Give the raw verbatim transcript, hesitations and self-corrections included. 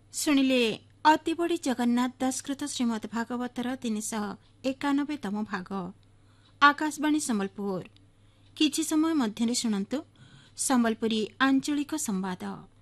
ଶୁଣିଲେ ଅତି ବଡ଼ି ଜଗନ୍ନାଥ ଦାସକୃତ ଶ୍ରୀମଦ୍ ଭାଗବତର ତିନିଶହ ଏକାନବେତମ ଭାଗ। ଆକାଶବାଣୀ ସମ୍ବଲପୁର। କିଛି ସମୟ ମଧ୍ୟରେ ଶୁଣନ୍ତୁ ସମ୍ବଲପୁରୀ ଆଞ୍ଚଳିକ ସମ୍ବାଦ।